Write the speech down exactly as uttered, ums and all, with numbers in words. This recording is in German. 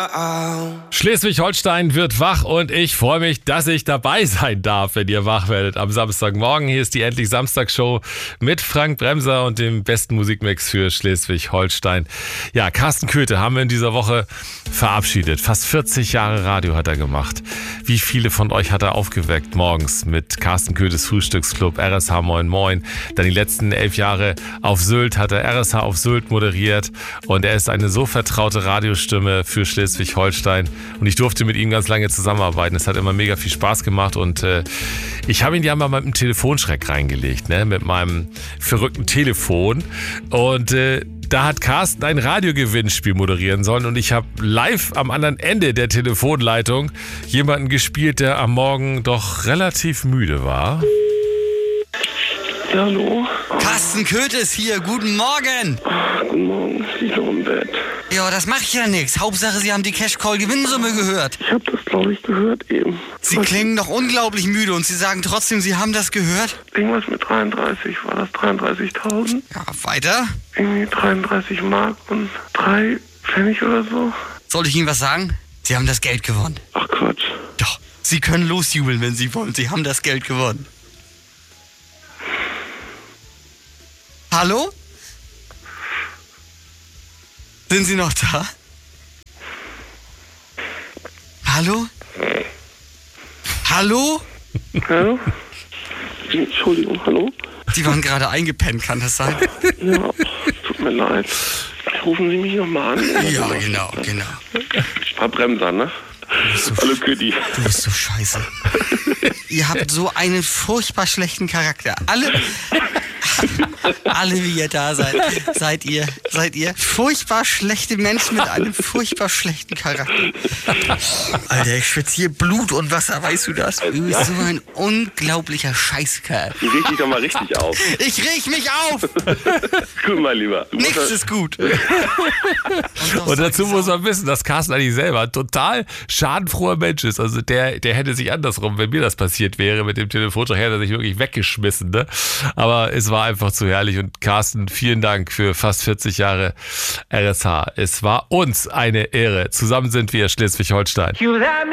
Schleswig-Holstein wird wach und ich freue mich, dass ich dabei sein darf, wenn ihr wach werdet am Samstagmorgen. Hier ist die Endlich Samstag-Show mit Frank Bremser und dem besten Musikmix für Schleswig-Holstein. Ja, Carsten Köthe haben wir in dieser Woche verabschiedet. Fast vierzig Jahre Radio hat er gemacht. Wie viele von euch hat er aufgeweckt morgens mit Carsten Köthes Frühstücksclub, R S H Moin Moin. Dann die letzten elf Jahre auf Sylt hat er R S H auf Sylt moderiert und er ist eine so vertraute Radiostimme für Schleswig-Holstein und ich durfte mit ihm ganz lange zusammenarbeiten. Es hat immer mega viel Spaß gemacht und äh, ich habe ihn ja mal mit einem Telefonschreck reingelegt, ne? Mit meinem verrückten Telefon und äh, da hat Carsten ein Radiogewinnspiel moderieren sollen und ich habe live am anderen Ende der Telefonleitung jemanden gespielt, der am Morgen doch relativ müde war. Ja, hallo? Carsten Köthe ist hier, guten Morgen. Ach, guten Morgen, ich liege noch im Bett. Ja, das macht ja nichts. Hauptsache, Sie haben die Cash-Call-Gewinnsumme gehört. Ich habe das, glaube ich, gehört eben. Sie Was? klingen doch unglaublich müde und Sie sagen trotzdem, Sie haben das gehört? Irgendwas mit dreiunddreißig, war das dreiunddreißigtausend? Ja, weiter? Irgendwie dreiunddreißig Mark und drei Pfennig oder so. Soll ich Ihnen was sagen? Sie haben das Geld gewonnen. Ach Quatsch. Doch, Sie können losjubeln, wenn Sie wollen. Sie haben das Geld gewonnen. Hallo? Sind Sie noch da? Hallo? Hallo? Hallo? Entschuldigung, hallo? Sie waren gerade eingepennt, kann das sein? Ja, tut mir leid. Rufen Sie mich nochmal an? Ja, genau, genau. Herr Bremser, ne? So Hallo Küdi. Du bist so scheiße. Ihr habt so einen furchtbar schlechten Charakter. Alle, alle wie ihr da seid, seid ihr, seid ihr furchtbar schlechte Menschen mit einem furchtbar schlechten Charakter. Alter, ich schwitze hier Blut und Wasser, weißt du das? Du bist so ein unglaublicher Scheißkerl. Ich reg dich doch mal richtig auf. Ich reg mich auf! Gut, mein Lieber. Du Nichts musst- ist gut. Und dazu muss man wissen, dass Carsten eigentlich selber ein total schadenfroher Mensch ist. Also der, der hätte sich andersrum, wenn mir das passiert wäre mit dem Telefonschreck, hätte er sich wirklich weggeschmissen. Ne? Aber es war einfach zu herrlich. Und Carsten, vielen Dank für fast vierzig Jahre R S H. Es war uns eine Ehre. Zusammen sind wir Schleswig-Holstein.